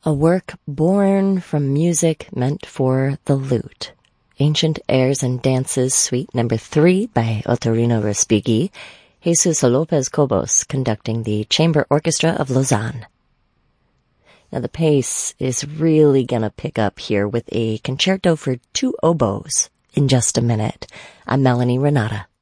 A work born from music meant for the lute. Ancient Airs and Dances, Suite No. 3 by Otorino Respighi, Jesus Lopez Cobos conducting the Chamber Orchestra of Lausanne. Now the pace is really gonna pick up here with a concerto for two oboes in just a minute. I'm Melanie Renata.